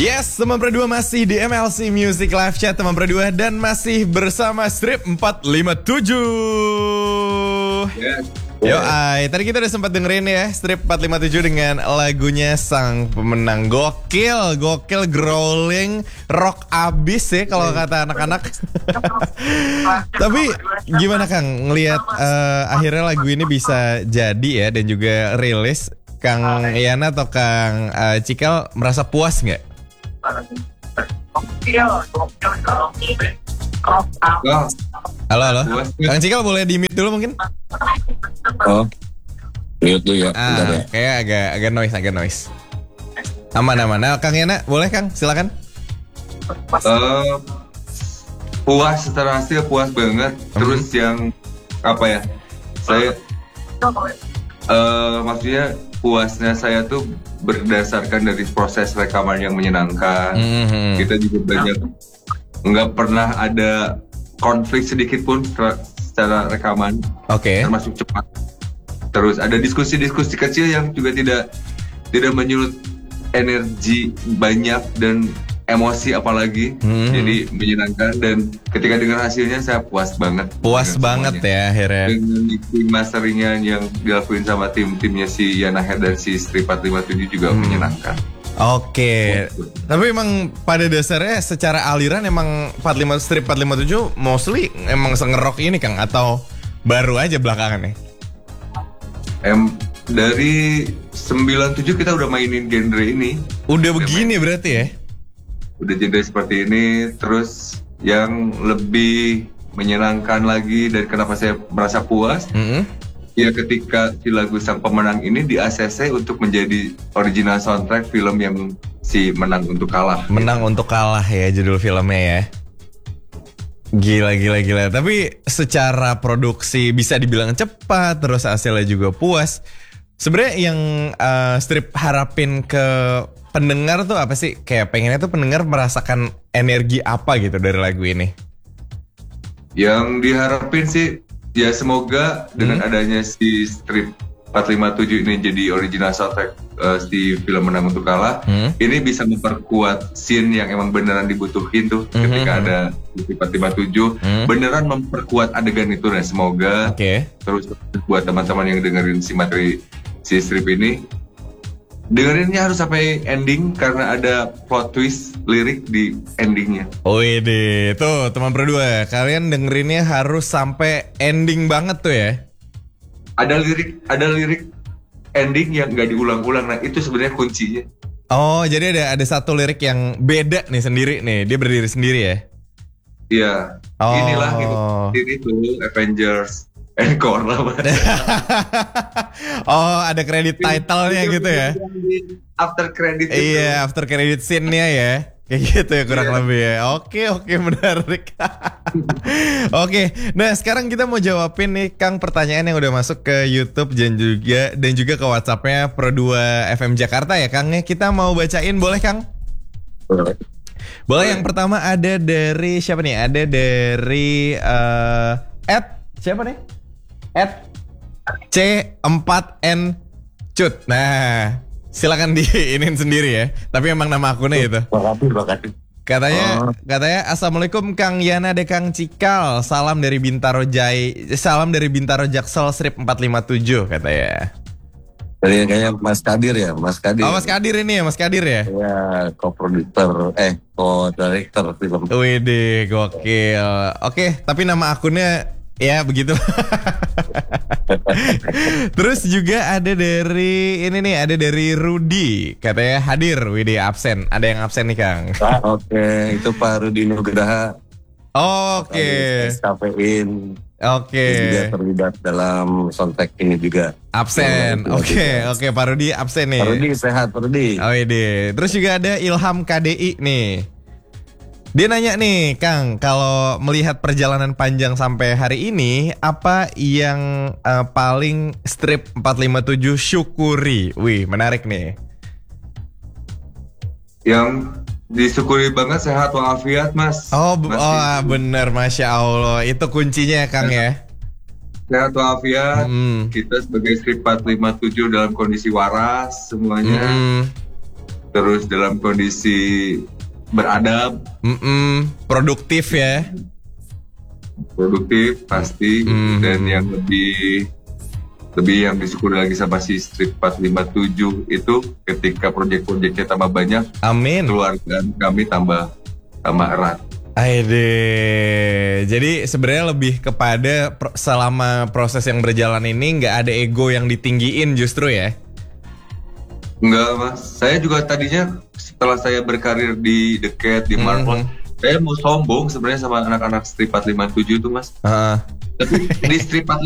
Yes, teman berdua masih di MLC Music Live Chat teman berdua dan masih bersama Strip 457. Yes. Yo, tadi kita udah sempat dengerin ya Strip 457 dengan lagunya sang pemenang. Gokil growling rock abis ya kalau kata anak-anak. Tapi gimana Kang ngelihat akhirnya lagu ini bisa jadi ya dan juga rilis? Kang Yana atau Kang Cikal merasa puas nggak? Halo. Kang Cikal boleh di-mute dulu mungkin? Oh, mute dulu ya. Kayak agak noise. Aman. Nah, Kang Yana, boleh Kang? Silakan. Puas secara hasil, puas banget. Terus yang apa ya? Saya maksudnya puasnya saya tuh berdasarkan dari proses rekaman yang menyenangkan. Kita juga banyak nggak pernah ada konflik sedikit pun secara rekaman. Termasuk cepat. Terus ada diskusi-diskusi kecil yang juga tidak menyulut energi banyak dan emosi apalagi. Jadi menyenangkan dan ketika dengar hasilnya saya puas banget. Puas banget semuanya. Ya akhirnya. Dengan mixing masteringnya yang dilakuin sama tim-timnya si Yana Head dan si Strip 457 juga menyenangkan. Tapi emang pada dasarnya secara aliran emang Strip 457 mostly emang nge-rock ini Kang atau baru aja belakangan nih? Dari 97 kita udah mainin genre ini. Udah begini berarti ya? Udah genre seperti ini. Terus yang lebih menyenangkan lagi dan kenapa saya merasa puas ya ketika si lagu sang pemenang ini di ACC untuk menjadi original soundtrack film yang si Menang Untuk Kalah. Menang Untuk Kalah ya judul filmnya ya. Gila. Tapi secara produksi bisa dibilang cepat, terus hasilnya juga puas. Sebenarnya yang Strip harapin ke pendengar tuh apa sih? Kayak pengennya tuh pendengar merasakan energi apa gitu dari lagu ini? Yang diharapin sih ya semoga dengan adanya si Strip 457 ini jadi original soundtrack di film Menang Untuk Kalah, ini bisa memperkuat scene yang emang beneran dibutuhin tuh ketika ada Strip 457, beneran memperkuat adegan itu. Nah semoga terus buat teman-teman yang dengerin si materi si Strip ini, dengerinnya harus sampai ending karena ada plot twist lirik di endingnya. Wih, tuh teman berdua, kalian dengerinnya harus sampai ending banget tuh ya. Ada lirik ending yang nggak diulang-ulang. Nah itu sebenarnya kuncinya. Oh, jadi ada satu lirik yang beda nih sendiri nih, dia berdiri sendiri ya? Iya. Inilah itu Avengers Encore lah. Ada kredit title-nya gitu ya? After credit. Iya, after credit scene-nya ya. Kayak gitu ya kurang lebih ya. Oke, menarik. Nah sekarang kita mau jawabin nih Kang pertanyaan yang udah masuk ke YouTube dan juga ke WhatsApp-nya Pro2 FM Jakarta ya Kang. Kita mau bacain boleh Kang? Boleh. Yang pertama ada dari siapa nih? Ada dari siapa nih? C4N Cut. Nah, silakan diinin sendiri ya. Tapi emang nama akunnya itu. Makasih. Katanya Assalamualaikum Kang Yana de Kang Cikal. Salam dari Bintaro Jaksel Strip 457 katanya. Dari kayaknya Mas Kadir ya, Mas Kadir. Oh, Mas Kadir ini ya, Mas Kadir ya? Iya, co-producer, co-director film. Widih, gokil. Oke, tapi nama akunnya ya begitu. Terus juga ada dari Rudi, katanya hadir, widih absen. Ada yang absen nih Kang. Oke, itu Pak Rudi Nugraha. Oke. Kafein. Oke. Juga terlibat dalam soundtrack ini juga. Absen. Oke, Pak Rudi absen nih. Pak Rudi sehat, Pak Rudi. Oh iya. Terus juga ada Ilham KDI nih. Dia nanya nih, Kang, kalau melihat perjalanan panjang sampai hari ini, apa yang paling Strip 457 syukuri? Wih, menarik nih. Yang disyukuri banget sehat walafiat, Mas. Bener, Masya Allah. Itu kuncinya, Kang ya. Sehat walafiat, kita sebagai Strip 457 dalam kondisi waras semuanya. terus dalam kondisi beradab, produktif ya. produktif pasti, dan yang lebih yang disyukuri lagi sama si Strip 457 itu ketika proyek-proyeknya tambah banyak, Amin. keluarga kami tambah erat. Aide. Jadi sebenarnya lebih kepada selama proses yang berjalan ini nggak ada ego yang ditinggiin justru ya. Enggak mas, saya juga tadinya setelah saya berkarir di The Cat, di Marvel, saya mau sombong sebenarnya sama anak-anak Strip 457 itu mas. Tapi di Strip